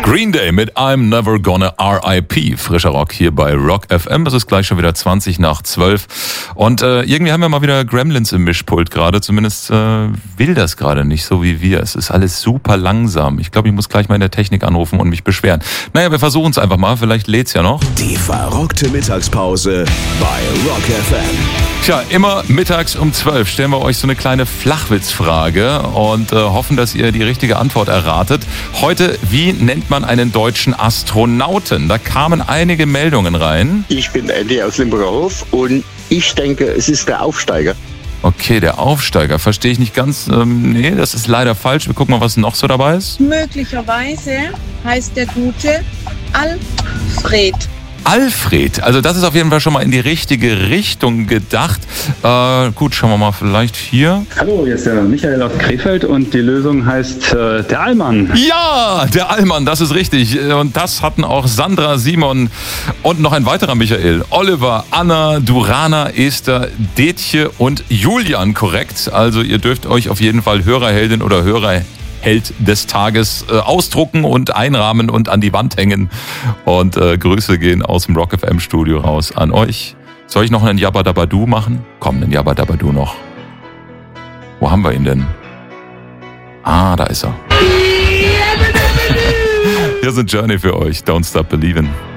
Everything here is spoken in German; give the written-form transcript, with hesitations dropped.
Green Day mit I'm Never Gonna R.I.P. Frischer Rock hier bei Rock FM. Es ist gleich schon wieder 20:12. Und irgendwie haben wir mal wieder Gremlins im Mischpult gerade. Zumindest will das gerade nicht so wie wir. Es ist alles super langsam. Ich glaube, ich muss gleich mal in der Technik anrufen und mich beschweren. Naja, wir versuchen es einfach mal. Vielleicht lädt's ja noch. Die verrockte Mittagspause bei Rock FM. Tja, immer mittags um 12 stellen wir euch so eine kleine Flachwitzfrage und hoffen, dass ihr die richtige Antwort erratet. Heute, wie nennt man einen deutschen Astronauten? Da kamen einige Meldungen rein. Ich bin Andy aus Limburgerhof und ich denke, es ist der Aufsteiger. Okay, der Aufsteiger. Verstehe ich nicht ganz. Nee, das ist leider falsch. Wir gucken mal, was noch so dabei ist. Möglicherweise heißt der Gute Alfred. Alfred, also das ist auf jeden Fall schon mal in die richtige Richtung gedacht. Gut, schauen wir mal vielleicht hier. Hallo, hier ist der Michael aus Krefeld und die Lösung heißt der Allmann. Ja, der Allmann, das ist richtig. Und das hatten auch Sandra, Simon und noch ein weiterer Michael. Oliver, Anna, Durana, Esther, Detje und Julian korrekt. Also ihr dürft euch auf jeden Fall Hörerheldin oder Hörerheld des Tages ausdrucken und einrahmen und an die Wand hängen. Und Grüße gehen aus dem Rock FM Studio raus an euch. Soll ich noch einen Jabba Dabba Du machen? Komm, einen Jabba Dabba Du noch. Wo haben wir ihn denn? Ah, da ist er. Hier sind Journey für euch. Don't Stop Believin'.